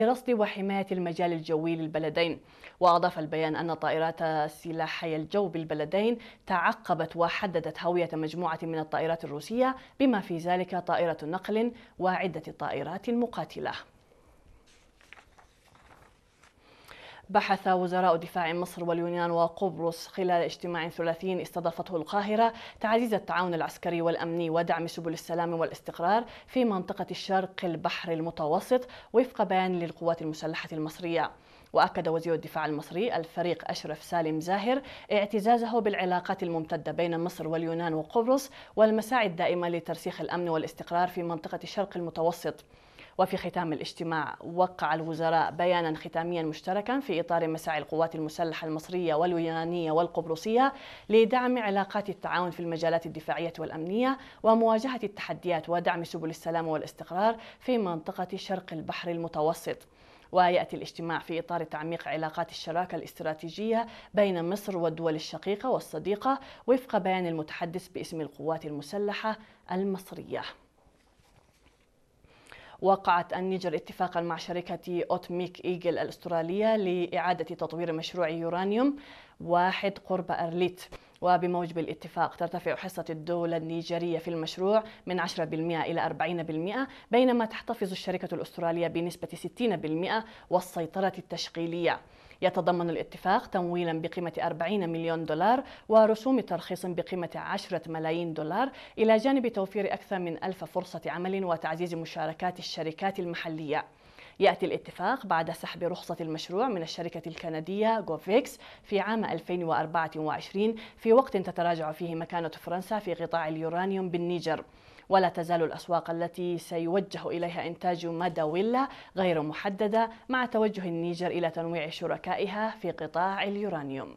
لرصد وحماية المجال الجوي للبلدين. وأضاف البيان أن طائرات سلاحي الجو بالبلدين تعقبت وحددت هوية مجموعة من الطائرات الروسية بما في ذلك طائرة نقل وعدة طائرات مقاتلة. بحث وزراء دفاع مصر واليونان وقبرص خلال اجتماع ثلاثي استضافته القاهرة تعزيز التعاون العسكري والأمني ودعم سبل السلام والاستقرار في منطقة الشرق البحر المتوسط وفق بيان للقوات المسلحة المصرية. وأكد وزير الدفاع المصري الفريق أشرف سالم زاهر اعتزازه بالعلاقات الممتدة بين مصر واليونان وقبرص والمساعي الدائمة لترسيخ الأمن والاستقرار في منطقة الشرق المتوسط. وفي ختام الاجتماع وقع الوزراء بيانا ختاميا مشتركا في إطار مساعي القوات المسلحة المصرية واليونانية والقبرصية لدعم علاقات التعاون في المجالات الدفاعية والأمنية ومواجهة التحديات ودعم سبل السلام والاستقرار في منطقة شرق البحر المتوسط. ويأتي الاجتماع في إطار تعميق علاقات الشراكة الاستراتيجية بين مصر والدول الشقيقة والصديقة وفق بيان المتحدث باسم القوات المسلحة المصرية. وقعت النيجر اتفاقا مع شركة أوتميك إيجل الأسترالية لإعادة تطوير مشروع يورانيوم 1 قرب أرليت. وبموجب الاتفاق ترتفع حصة الدولة النيجيرية في المشروع من 10% إلى 40%، بينما تحتفظ الشركة الأسترالية بنسبة 60% والسيطرة التشغيلية. يتضمن الاتفاق تمويلا بقيمة 40 مليون دولار ورسوم ترخيص بقيمة 10 ملايين دولار، إلى جانب توفير أكثر من 1000 فرصة عمل وتعزيز مشاركات الشركات المحلية. يأتي الاتفاق بعد سحب رخصة المشروع من الشركة الكندية جوفيكس في عام 2024 في وقت تتراجع فيه مكانة فرنسا في قطاع اليورانيوم بالنيجر. ولا تزال الأسواق التي سيوجه إليها إنتاج ماداويلا غير محددة، مع توجه النيجر إلى تنويع شركائها في قطاع اليورانيوم.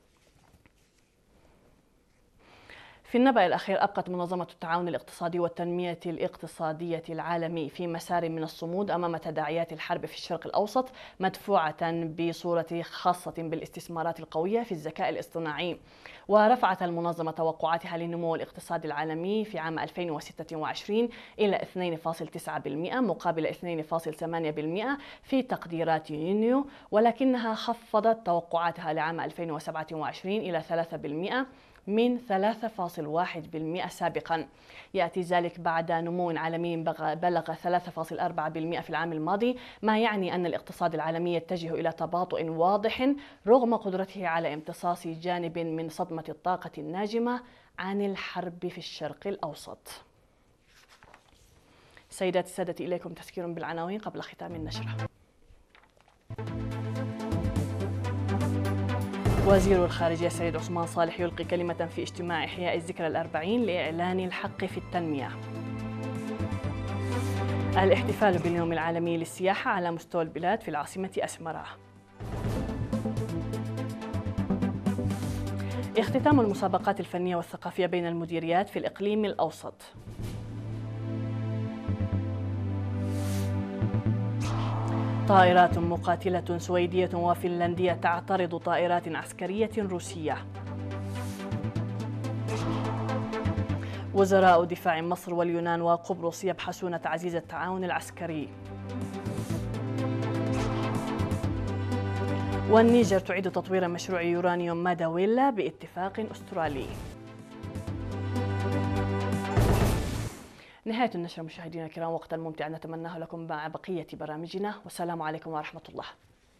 في النبأ الأخير أبقت منظمة التعاون الاقتصادي والتنمية الاقتصادية العالمي في مسار من الصمود أمام تداعيات الحرب في الشرق الأوسط، مدفوعة بصورة خاصة بالاستثمارات القوية في الذكاء الاصطناعي. ورفعت المنظمة توقعاتها لنمو الاقتصاد العالمي في عام 2026 إلى 2.9% مقابل 2.8% في تقديرات يونيو، ولكنها خفضت توقعاتها لعام 2027 إلى 3% من 3.1% سابقا. يأتي ذلك بعد نمو عالمي بلغ 3.4% في العام الماضي، ما يعني أن الاقتصاد العالمي يتجه إلى تباطؤ واضح رغم قدرته على امتصاص جانب من صدمة الطاقة الناجمة عن الحرب في الشرق الأوسط. سيداتي السادة، إليكم تذكير بالعناوين قبل ختام النشرة. وزير الخارجية السيد عثمان صالح يلقي كلمة في اجتماع إحياء الذكرى الأربعين لإعلان الحق في التنمية. الاحتفال باليوم العالمي للسياحة على مستوى البلاد في العاصمة أسمرة. اختتام المسابقات الفنية والثقافية بين المديريات في الإقليم الأوسط. طائرات مقاتلة سويدية وفنلندية تعترض طائرات عسكرية روسية. وزراء دفاع مصر واليونان وقبرص يبحثون تعزيز التعاون العسكري. والنيجر تعيد تطوير مشروع يورانيوم ماداويلا باتفاق أسترالي. نهاية النشرة مشاهدينا الكرام، وقتا ممتعا نتمناه لكم مع بقية برامجنا، والسلام عليكم ورحمة الله.